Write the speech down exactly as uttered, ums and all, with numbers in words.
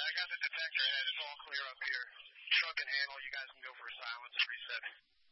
I got the detector head. It's all clear up here. Truck and handle. You guys can go for a silence reset.